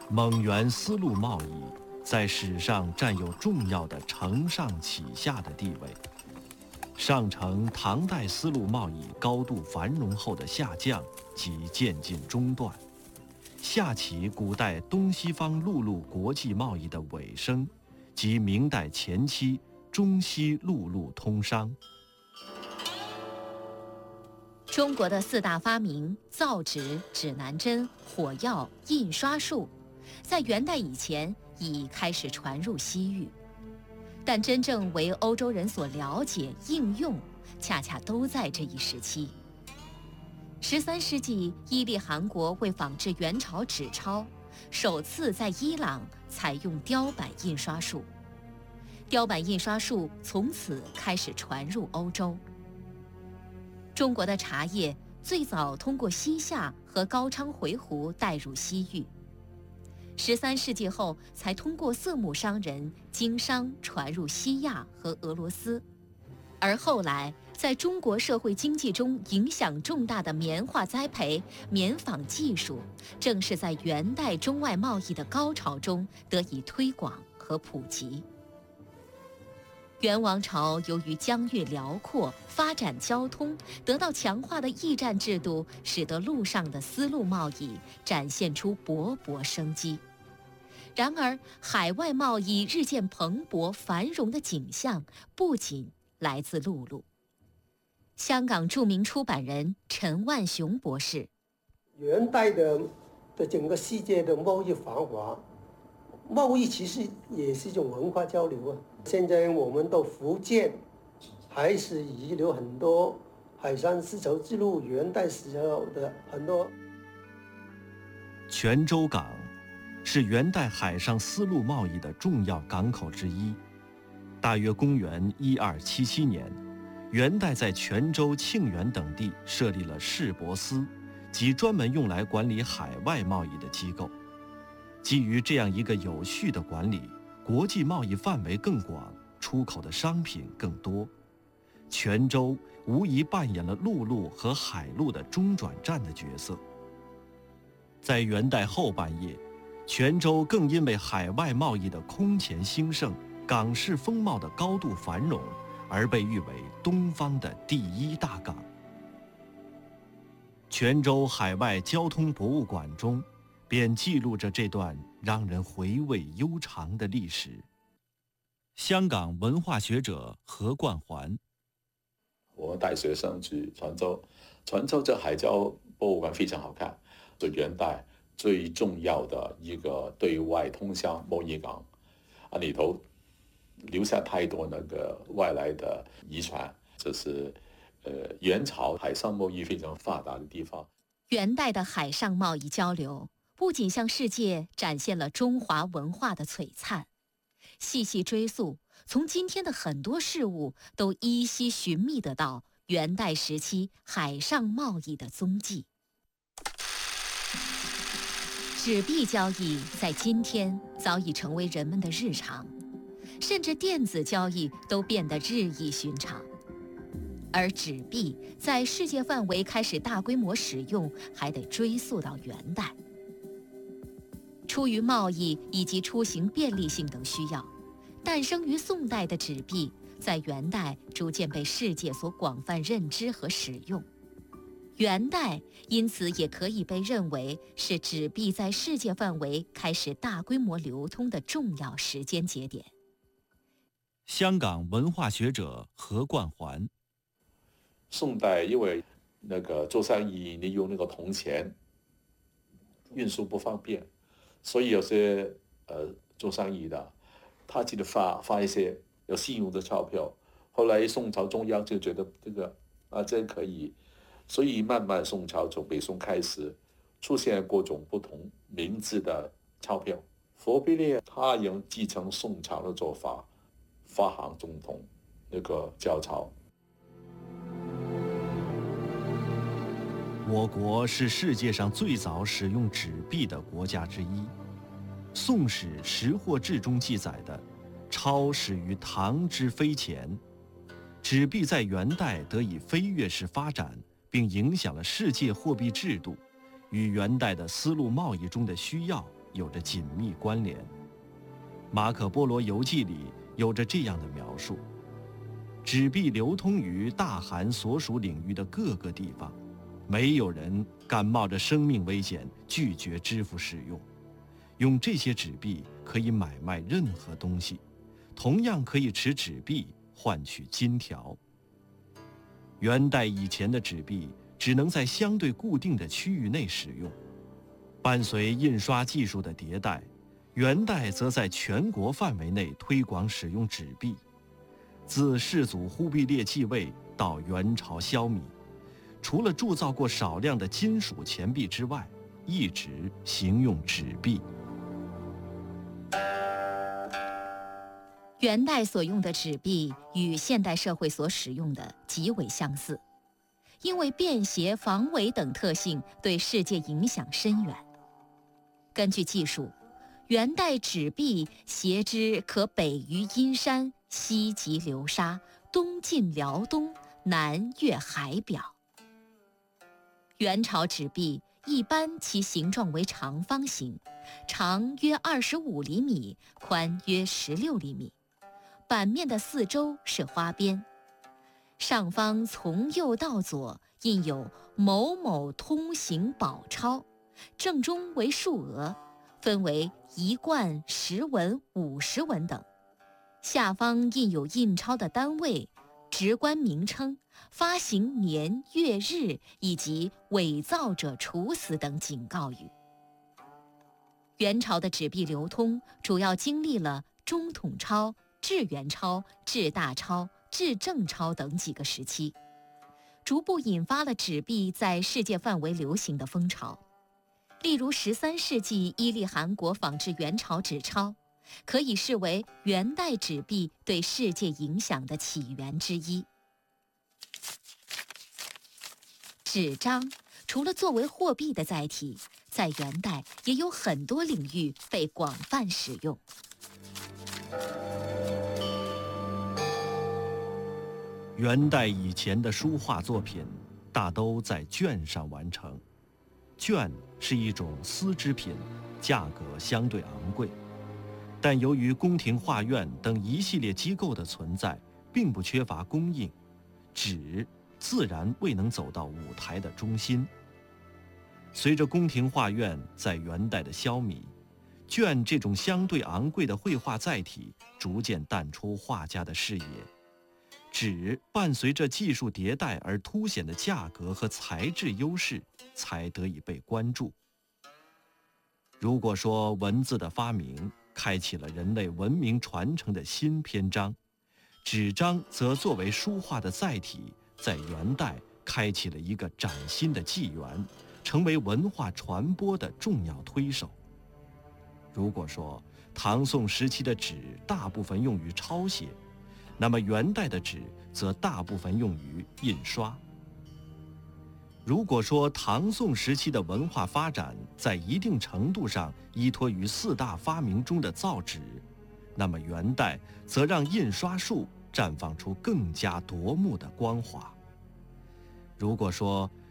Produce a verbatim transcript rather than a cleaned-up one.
蒙元丝路贸易在史上占有重要的承上启下的地位。上承唐代丝路贸易高度繁荣后的下降及渐进中断，下启古代东西方陆路国际贸易的尾声，及明代前期中西陆路通商。 中国的四大发明——造纸、指南针、火药、印刷术，在元代以前已开始传入西域。但真正为欧洲人所了解、应用，恰恰都在这一时期。十三世纪，伊利汗国为仿制元朝纸钞，首次在伊朗采用雕版印刷术。雕版印刷术从此开始传入欧洲。中国的茶叶最早通过西夏和高昌回鹘带入西域。十三世纪后，才通过色目商人经商传入西亚和俄罗斯，而后来在中国社会经济中影响重大的棉花栽培、棉纺技术，正是在元代中外贸易的高潮中得以推广和普及。元王朝由于疆域辽阔，发展交通得到强化的驿站制度，使得陆上的丝路贸易展现出勃勃生机。然而，海外贸易日渐蓬勃繁荣的景象不仅来自陆路。香港著名出版人陈万雄博士： 元代的的整个世界的贸易繁华，贸易其实也是一种文化交流啊。现在我们到福建，还是遗留很多海上丝绸之路元代时候的很多。 泉州港是元代海上丝路贸易的重要港口之一。大约公元一二七七年，元代在泉州、庆元等地设立了市舶司，即专门用来管理海外贸易的机构。基于这样一个有序的管理，国际贸易范围更广，出口的商品更多。泉州无疑扮演了陆路和海路的中转站的角色。在元代后半叶，泉州更因为海外贸易的空前兴盛、港市风貌的高度繁荣，而被誉为东方的第一大港。泉州海外交通博物馆中便记录着这段让人回味悠长的历史。香港文化学者何冠环： 我带学生去泉州，泉州这海交博物馆非常好看，是元代最重要的一个对外通商贸易港，啊，里头留下太多那个外来的遗传，这是呃元朝海上贸易非常发达的地方。 元代的海上贸易交流不仅向世界展现了中华文化的璀璨，细细追溯，从今天的很多事物都依稀寻觅得到元代时期海上贸易的踪迹。纸币交易在今天早已成为人们的日常，甚至电子交易都变得日益寻常。而纸币在世界范围开始大规模使用，还得追溯到元代。出于贸易以及出行便利性等需要，诞生于宋代的纸币，在元代逐渐被世界所广泛认知和使用。元代因此也可以被认为是纸币在世界范围开始大规模流通的重要时间节点。 香港文化学者何冠环： 宋代因为那个做生意你用那个铜钱，运输不方便，所以有些呃做生意的，他记得发发一些有信用的钞票。后来宋朝中央就觉得这个啊真可以，所以慢慢宋朝从北宋开始出现各种不同名字的钞票。佛必烈他也继承宋朝的做法，发行总统那个交钞。 我国是世界上最早使用纸币的国家之一。《宋史·识货志》中记载的钞始于唐之非前，纸币在元代得以飞跃式发展，并影响了世界货币制度，与元代的丝路贸易中的需要有着紧密关联。马可·波罗游记里有着这样的描述：纸币流通于大韩所属领域的各个地方，没有人敢冒着生命危险拒绝支付使用。用这些纸币可以买卖任何东西，同样可以持纸币换取金条。元代以前的纸币只能在相对固定的区域内使用，伴随印刷技术的迭代，元代则在全国范围内推广使用纸币。自世祖忽必烈继位到元朝消弭，除了铸造过少量的金属钱币之外，一直行用纸币。 元代所用的纸币与现代社会所使用的极为相似，因为便携、防伪等特性对世界影响深远。根据记述，元代纸币携之可北于阴山，西及流沙，东进辽东，南越海表。元朝纸币一般其形状为长方形，长约二十五厘米，宽约十六厘米，版面的四周是花边，上方从右到左印有某某通行宝钞，正中为数额，分为一贯、十文、五十文等，下方印有印钞的单位、职官名称、发行年月日以及伪造者处死等警告语。元朝的纸币流通主要经历了中统钞、至元钞、至大钞、至正钞等几个时期，逐步引发了纸币在世界范围流行的风潮。例如十三世纪伊利汗国仿制元朝纸钞，可以视为元代纸币对世界影响的起源之一。纸张除了作为货币的载体，在元代也有很多领域被广泛使用。 元代以前的书画作品大都在绢上完成，绢是一种丝织品，价格相对昂贵，但由于宫廷画院等一系列机构的存在，并不缺乏供应，纸自然未能走到舞台的中心。随着宫廷画院在元代的消弭，绢这种相对昂贵的绘画载体逐渐淡出画家的视野，纸伴随着技术迭代而凸显的价格和材质优势才得以被关注。如果说文字的发明开启了人类文明传承的新篇章，纸张则作为书画的载体，在元代开启了一个崭新的纪元，成为文化传播的重要推手。如果说唐宋时期的纸大部分用于抄写，那么元代的纸则大部分用于印刷。如果说唐宋时期的文化发展在一定程度上依托于四大发明中的造纸，那么元代则让印刷术绽放出更加夺目的光华。如果说